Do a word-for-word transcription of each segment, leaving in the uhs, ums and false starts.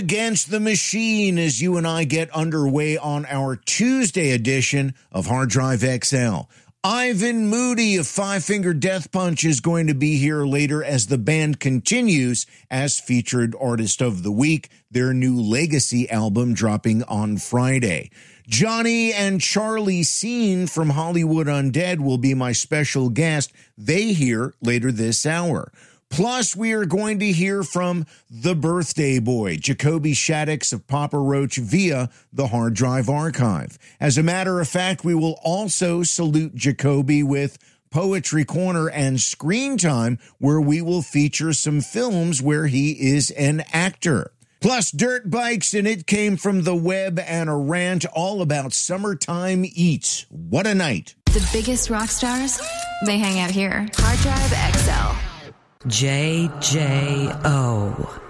Against the machine as you and I get underway on our Tuesday edition of Hard Drive X L. Ivan Moody of Five Finger Death Punch is going to be here later as the band continues as featured artist of the week, their new Legacy album dropping on Friday. Johnny and Charlie Scene from Hollywood Undead will be my special guest. They hear later this hour. Plus, we are going to hear from the birthday boy, Jacoby Shaddix of Papa Roach via the Hard Drive Archive. As a matter of fact, we will also salute Jacoby with Poetry Corner and Screen Time, where we will feature some films where he is an actor. Plus, dirt bikes, and it came from the web and a rant all about summertime eats. What a night. The biggest rock stars, they hang out here. Hard Drive X L. J J O.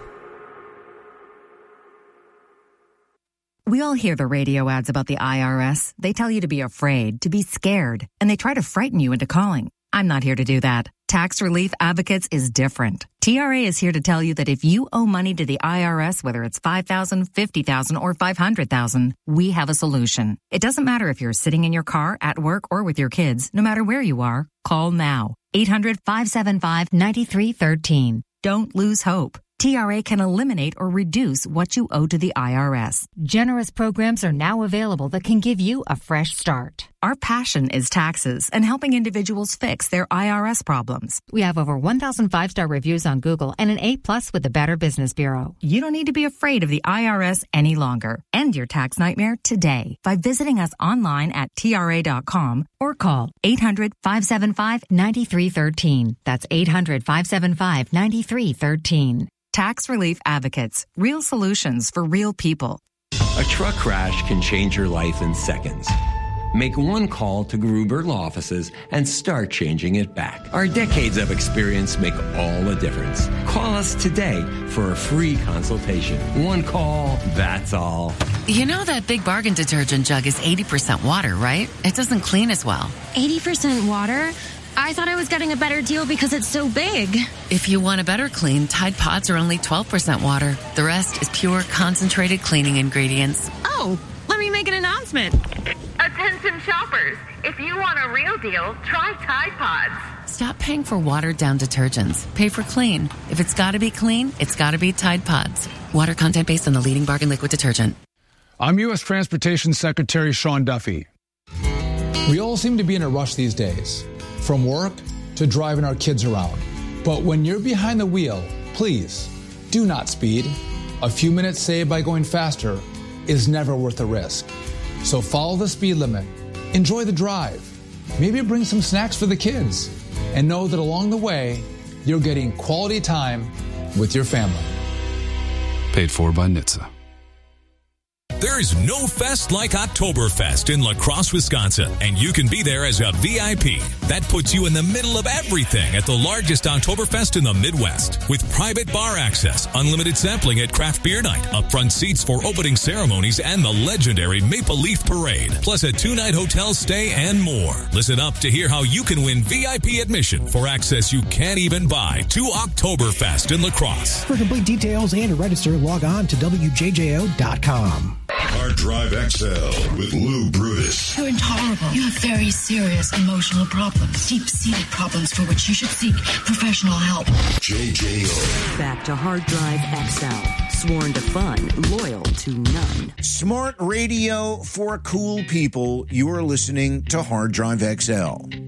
We all hear the radio ads about the I R S. They tell you to be afraid, to be scared, and they try to frighten you into calling. I'm not here to do that. Tax Relief Advocates is different. T R A is here to tell you that if you owe money to the I R S, whether it's five thousand dollars, fifty thousand dollars, or five hundred thousand dollars, we have a solution. It doesn't matter if you're sitting in your car, at work, or with your kids. No matter where you are, call now. eight hundred, five seven five, nine three one three. Don't lose hope. T R A can eliminate or reduce what you owe to the I R S. Generous programs are now available that can give you a fresh start. Our passion is taxes and helping individuals fix their I R S problems. We have over one thousand five-star reviews on Google and an A plus with the Better Business Bureau. You don't need to be afraid of the I R S any longer. End your tax nightmare today by visiting us online at T R A dot com or call eight hundred, five seven five, nine three one three. That's eight hundred, five seven five, nine three one three. Tax Relief Advocates. Real solutions for real people. A truck crash can change your life in seconds. Make one call to Gruber Law Offices and start changing it back. Our decades of experience make all the difference. Call us today for a free consultation. One call, that's all. You know that Big Bargain detergent jug is eighty percent water, right? It doesn't clean as well. eighty percent water? I thought I was getting a better deal because it's so big. If you want a better clean, Tide Pods are only twelve percent water. The rest is pure, concentrated cleaning ingredients. Oh, let me make an announcement. Attention shoppers, if you want a real deal, try Tide Pods. Stop paying for watered-down detergents. Pay for clean. If it's got to be clean, it's got to be Tide Pods. Water content based on the leading Bargain liquid detergent. I'm U S Transportation Secretary Sean Duffy. We all seem to be in a rush these days, from work to driving our kids around. But when you're behind the wheel, please do not speed. A few minutes saved by going faster is never worth the risk. So follow the speed limit, enjoy the drive, maybe bring some snacks for the kids, and know that along the way, you're getting quality time with your family. Paid for by N H T S A. There is no fest like Oktoberfest in La Crosse, Wisconsin, and you can be there as a V I P. That puts you in the middle of everything at the largest Oktoberfest in the Midwest. With private bar access, unlimited sampling at Craft Beer Night, upfront seats for opening ceremonies, and the legendary Maple Leaf Parade, plus a two-night hotel stay and more. Listen up to hear how you can win V I P admission for access you can't even buy to Oktoberfest in La Crosse. For complete details and to register, log on to W J J O dot com. Hard Drive X L with Lou Brutus. You're intolerable. You have very serious emotional problems, deep-seated problems for which you should seek professional help. J J O. Back to Hard Drive X L. Sworn to fun, loyal to none. Smart radio for cool people. You are listening to Hard Drive X L.